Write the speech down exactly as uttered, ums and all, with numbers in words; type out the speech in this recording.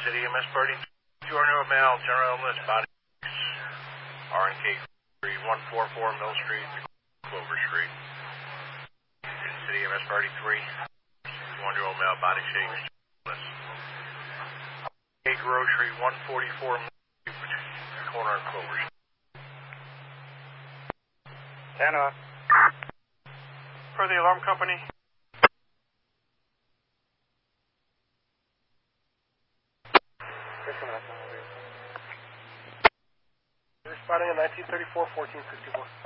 City M S Birdie, Jordan O'Malley, General Illness, Body R N K three one four four Mill Street, Clover Street. City M S Birdie three, Jordan O'Malley, Body Shakes, Illness. A Grocery one forty-four Mill Street, corner of Clover Street. ten off. For the alarm company. We're spotting a nineteen thirty-four fourteen sixty-four.